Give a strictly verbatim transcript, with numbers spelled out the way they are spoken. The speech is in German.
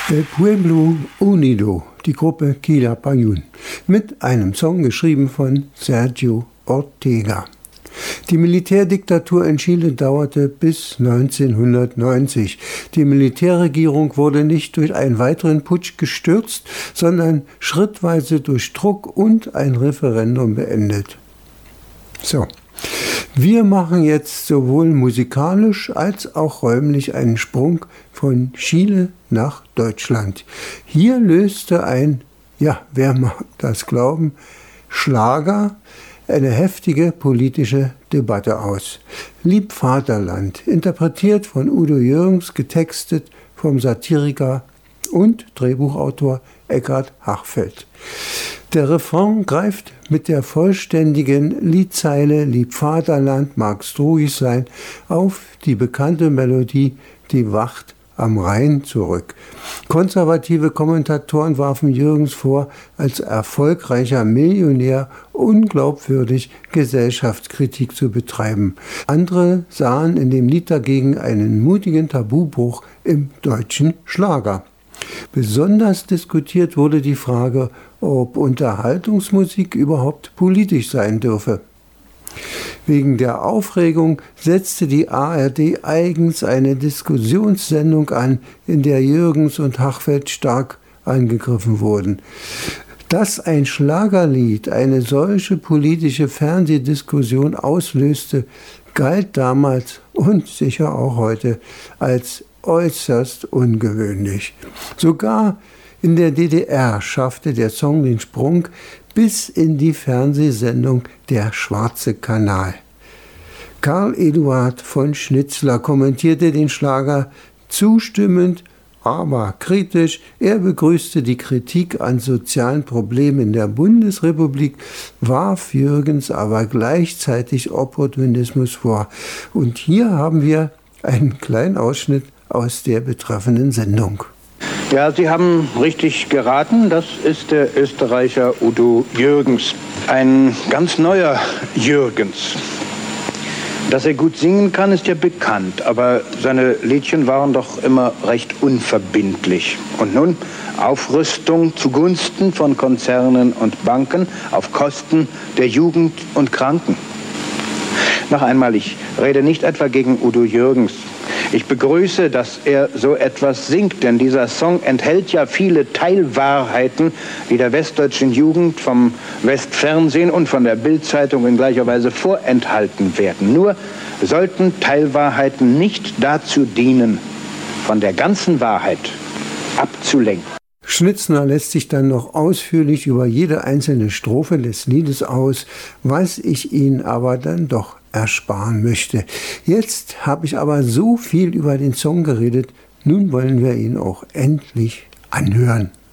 El Pueblo Unido, die Gruppe Quilapayún, mit einem Song geschrieben von Sergio Ortega. Die Militärdiktatur in Chile dauerte bis neunzehnhundertneunzig. Die Militärregierung wurde nicht durch einen weiteren Putsch gestürzt, sondern schrittweise durch Druck und ein Referendum beendet. So. Wir machen jetzt sowohl musikalisch als auch räumlich einen Sprung von Chile nach Deutschland. Hier löste ein, ja, wer mag das glauben, Schlager eine heftige politische Debatte aus. Lieb Vaterland, interpretiert von Udo Jürgens, getextet vom Satiriker und Drehbuchautor Eckhard Hachfeld. Der Refrain greift mit der vollständigen Liedzeile Lieb Vaterland, magst ruhig sein auf die bekannte Melodie Die Wacht am Rhein zurück. Konservative Kommentatoren warfen Jürgens vor, als erfolgreicher Millionär unglaubwürdig Gesellschaftskritik zu betreiben. Andere sahen in dem Lied dagegen einen mutigen Tabubruch im deutschen Schlager. Besonders diskutiert wurde die Frage, ob Unterhaltungsmusik überhaupt politisch sein dürfe. Wegen der Aufregung setzte die A R D eigens eine Diskussionssendung an, in der Jürgens und Hachfeld stark angegriffen wurden. Dass ein Schlagerlied eine solche politische Fernsehdiskussion auslöste, galt damals und sicher auch heute als äußerst ungewöhnlich. Sogar in der D D R schaffte der Song den Sprung bis in die Fernsehsendung Der Schwarze Kanal. Karl Eduard von Schnitzler kommentierte den Schlager zustimmend, aber kritisch. Er begrüßte die Kritik an sozialen Problemen in der Bundesrepublik, warf Jürgens aber gleichzeitig Opportunismus vor. Und hier haben wir einen kleinen Ausschnitt aus der betreffenden Sendung. Ja, Sie haben richtig geraten, das ist der Österreicher Udo Jürgens. Ein ganz neuer Jürgens. Dass er gut singen kann, ist ja bekannt, aber seine Liedchen waren doch immer recht unverbindlich. Und nun Aufrüstung zugunsten von Konzernen und Banken auf Kosten der Jugend und Kranken. Noch einmal, ich rede nicht etwa gegen Udo Jürgens. Ich begrüße, dass er so etwas singt, denn dieser Song enthält ja viele Teilwahrheiten, die der westdeutschen Jugend vom Westfernsehen und von der Bild-Zeitung in gleicher Weise vorenthalten werden. Nur sollten Teilwahrheiten nicht dazu dienen, von der ganzen Wahrheit abzulenken. Schnitzler lässt sich dann noch ausführlich über jede einzelne Strophe des Liedes aus, was ich Ihnen aber dann doch ersparen möchte. Jetzt habe ich aber so viel über den Song geredet, nun wollen wir ihn auch endlich anhören.